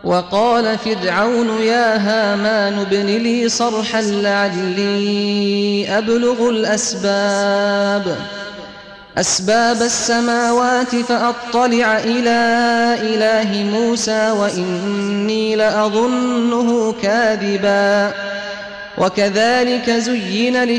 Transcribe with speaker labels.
Speaker 1: وقال فرعون يا هامان ابن لي صرحا لعلي أبلغ أسباب السماوات فأطلع إلى إله موسى وإني لأظنه كاذبا. وكذلك زين